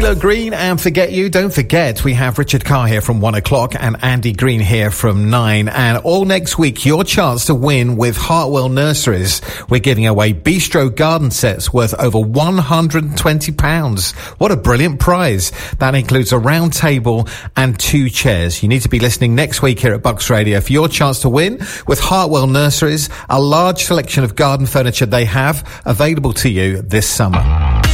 CeeLo Green and Forget You. Don't forget, we have Richard Carr here from 1 o'clock and Andy Green here from 9. And all next week, your chance to win with Hartwell Nurseries. We're giving away Bistro garden sets worth over £120. What a brilliant prize. That includes a round table and 2 chairs. You need to be listening next week here at Bucks Radio for your chance to win with Hartwell Nurseries, a large selection of garden furniture they have available to you this summer.